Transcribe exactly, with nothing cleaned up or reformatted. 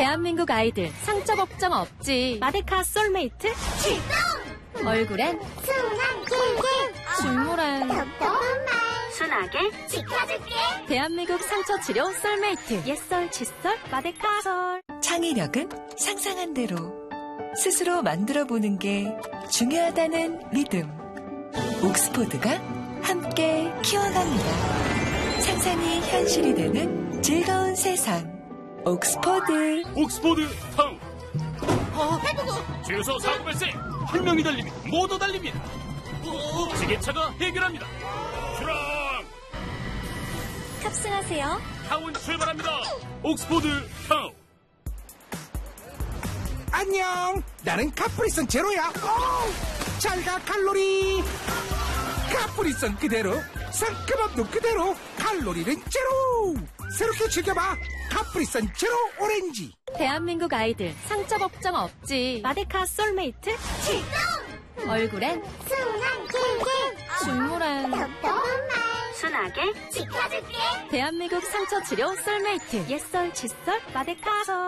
대한민국 아이들 상처 걱정 없지. 마데카 솔메이트 출동! 얼굴엔 순한 길게 중물엔 답답한 말 순하게 지켜줄게. 대한민국 상처 치료 솔메이트 옛설 칫솔 마데카 솔. 창의력은 상상한 대로 스스로 만들어보는 게 중요하다는 믿음. 옥스포드가 함께 키워갑니다. 상상이 현실이 되는 즐거운 세상. 옥스포드. 옥스포드 타운. 주유소 사고 발생. 한 명이 달립니다. 모두 달립니다. 지게차가 해결합니다. 출항. 탑승하세요. 타운 출발합니다. 옥스포드 타운. 안녕, 나는 카프리선 제로야. 잘가 칼로리. 카프리선 그대로, 상큼함도 그대로, 칼로리는 제로. 새롭게 즐겨봐, 카프리선 제로 오렌지. 대한민국 아이들 상처 걱정 없지. 마데카 솔메이트 출동! 얼굴엔 순한 길게 중물엔 답답한 말 순하게 지켜줄게. 대한민국 상처 치료 솔메이트 옛설 칫솔 마데카 솔.